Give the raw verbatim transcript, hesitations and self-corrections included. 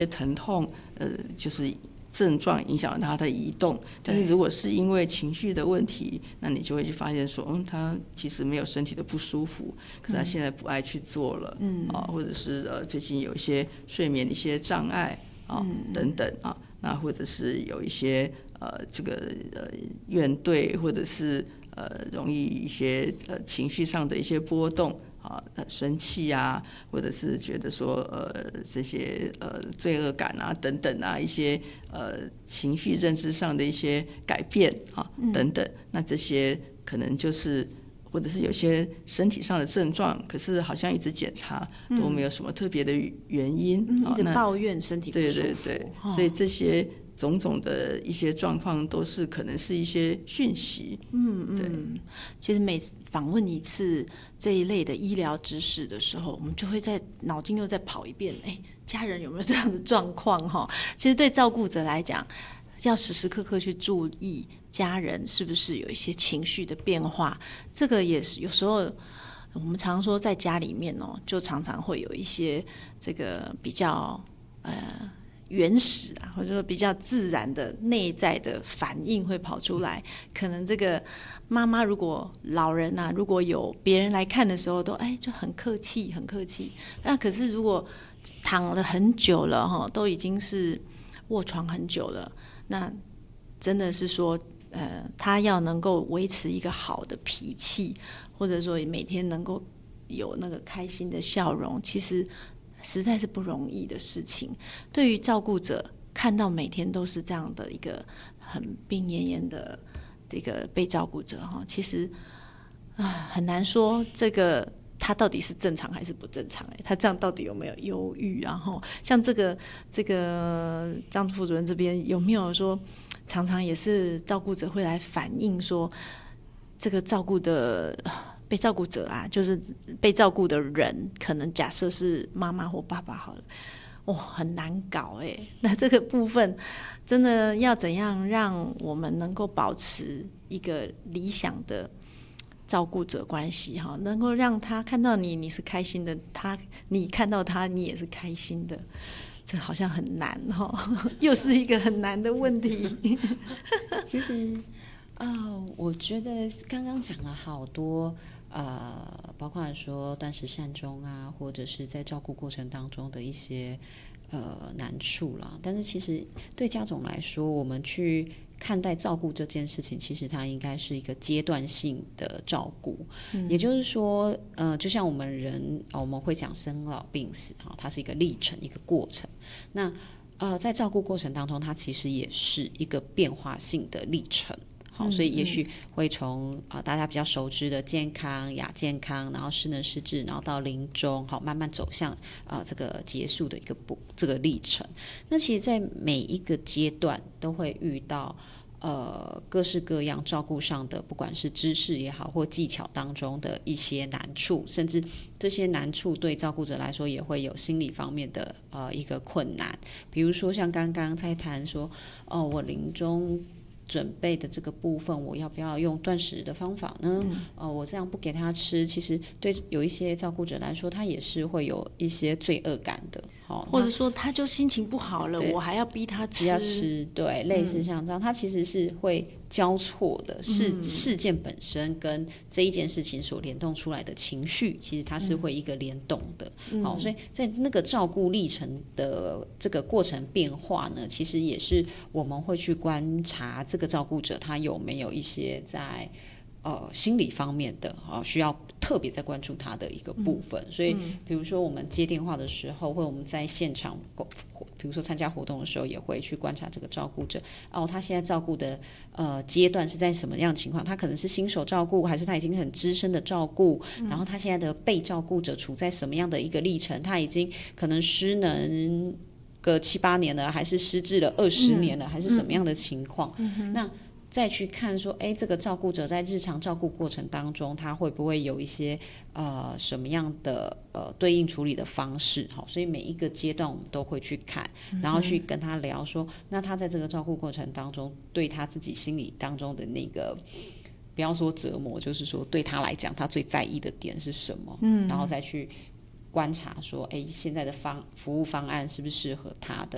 疼痛，呃，就是症状影响了他的移动。但是如果是因为情绪的问题，那你就会去发现说，嗯，他其实没有身体的不舒服，可他现在不爱去做了，嗯啊，或者是呃最近有一些睡眠的一些障碍啊、嗯、等等啊，那或者是有一些呃这个呃怨怼，或者是呃容易一些呃情绪上的一些波动。啊，生气啊，或者是觉得说，呃，这些呃罪恶感啊，等等啊，一些呃情绪认知上的一些改变啊，等等，那这些可能就是，或者是有些身体上的症状，可是好像一直检查都没有什么特别的原因， 嗯啊、 一直抱怨身体不舒服， 对对对，哦、所以这些种种的一些状况都是可能是一些讯息。 嗯嗯，对。其实每次访问一次这一类的医疗知识的时候，我们就会在脑筋又再跑一遍，哎，家人有没有这样的状况哈？其实对照顾者来讲，要时时刻刻去注意家人是不是有一些情绪的变化，这个也是有时候我们常说在家里面哦，就常常会有一些这个比较呃。原始啊，或者说比较自然的内在的反应会跑出来。可能这个妈妈如果老人啊，如果有别人来看的时候，都哎就很客气，很客气。那可是如果躺了很久了哈，都已经是卧床很久了，那真的是说，呃，他要能够维持一个好的脾气，或者说每天能够有那个开心的笑容，其实实在是不容易的事情。对于照顾者看到每天都是这样的一个很病恹恹的这个被照顾者，其实很难说这个他到底是正常还是不正常，他这样到底有没有忧郁？然后像这个这个张副主任这边有没有说常常也是照顾者会来反映说，这个照顾的被照顾者啊，就是被照顾的人，可能假设是妈妈或爸爸好了，哦，很难搞哎。那这个部分真的要怎样让我们能够保持一个理想的照顾者关系哈，能够让他看到你，你是开心的，他你看到他，你也是开心的，这好像很难哈，又是一个很难的问题。 其实啊、呃，我觉得刚刚讲了好多。呃，包括说断食善终啊，或者是在照顾过程当中的一些呃难处啦。但是其实对家长来说，我们去看待照顾这件事情，其实它应该是一个阶段性的照顾。嗯、也就是说，呃，就像我们人，呃、我们会讲生老病死啊，它是一个历程，一个过程。那呃，在照顾过程当中，它其实也是一个变化性的历程。好，所以也许会从啊、呃、大家比较熟知的健康、亚健康，然后失能失智，然后到临终，好，慢慢走向啊、呃、这个结束的一个步这个历程。那其实，在每一个阶段都会遇到呃各式各样照顾上的，不管是知识也好，或技巧当中的一些难处，甚至这些难处对照顾者来说也会有心理方面的呃一个困难。比如说像刚刚在谈说，哦，我临终准备的这个部分，我要不要用断食的方法呢？嗯呃、我这样不给他吃，其实对有一些照顾者来说，他也是会有一些罪恶感的。哦、 或者说他就心情不好了，我还要逼他吃， 要吃，对，类似像这样，嗯、他其实是会交错的事、嗯、事件本身跟这一件事情所联动出来的情绪，其实它是会一个联动的。嗯、好，所以在那个照顾历程的这个过程变化呢，其实也是我们会去观察这个照顾者他有没有一些在呃心理方面的啊、呃、需要特别在关注他的一个部分。嗯、所以比如说我们接电话的时候，或者我们在现场比如说参加活动的时候，也会去观察这个照顾者哦，他现在照顾的呃阶段是在什么样的情况？他可能是新手照顾，还是他已经很资深的照顾？嗯、然后他现在的被照顾者处在什么样的一个历程？他已经可能失能个七八年了，还是失智了二十年了，嗯、还是什么样的情况？嗯嗯、那再去看说，哎，这个照顾者在日常照顾过程当中，他会不会有一些呃什么样的呃对应处理的方式？好，所以每一个阶段我们都会去看，然后去跟他聊说，那他在这个照顾过程当中，对他自己心理当中的那个，不要说折磨，就是说对他来讲，他最在意的点是什么？嗯，然后再去观察说，哎，现在的方服务方案是不是适合他的？